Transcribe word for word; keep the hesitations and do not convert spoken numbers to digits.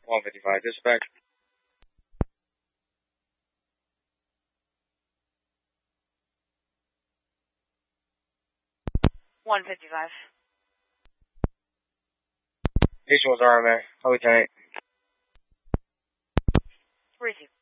one fifty-five, dispatch. one fifty-five. Patient was R M A. Lieutenant. Receive.